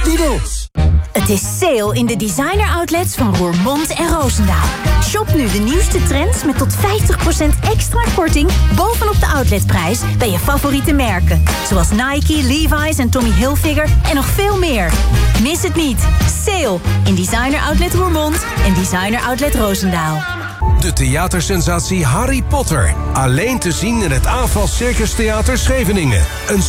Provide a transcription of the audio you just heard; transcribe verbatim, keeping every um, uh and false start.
Doedels! Het is sale in de designer outlets van Roermond en Roosendaal. Shop nu de nieuwste trends met tot vijftig procent extra korting bovenop de outletprijs bij je favoriete merken. Zoals Nike, Levi's en Tommy Hilfiger en nog veel meer. Mis het niet. Sale in designer outlet Roermond en designer outlet Roosendaal. De theatersensatie Harry Potter. Alleen te zien in het Aanval Circus Theater Scheveningen. Een